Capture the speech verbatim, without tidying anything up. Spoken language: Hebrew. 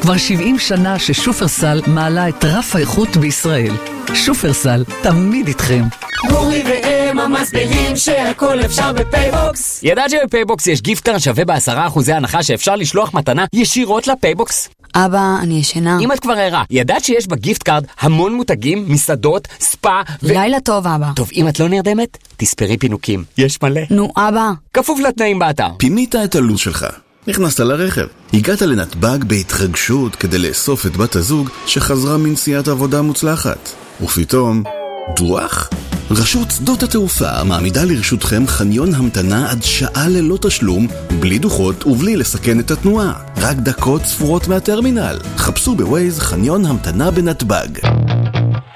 כבר שבעים שנה ששופרסל מעלה את רף האיכות בישראל. שופרסל, תמיד איתכם. גורי והם המסבירים שהכל אפשר בפייבוקס. ידעת שבפייבוקס יש גיפט שווה בעשרה אחוזי הנחה שאפשר לשלוח מתנה ישירות לפייבוקס? אבא, אני ישנה. אם את כבר ערה, ידעת שיש בגיפט קארד המון מותגים, מסעדות, ספא ו... לילה טוב, אבא. טוב, אם את לא נרדמת, תספרי פינוקים. יש מלא. נו, אבא. כפוף לתנאים באתר. פינית את הלו"ז שלך. נכנסת לרכב. הגעת לנתב"ג בהתרגשות כדי לאסוף את בת הזוג שחזרה מנסיעת עבודה מוצלחת. ופתאום... דוח? רשות שדות התעופה מעמידה לרשותכם חניון המתנה עד שעה ללא תשלום, בלי דוחות ובלי לסכן את התנועה. רק דקות ספורות מהטרמינל. חפשו בווייז חניון המתנה בנתב"ג.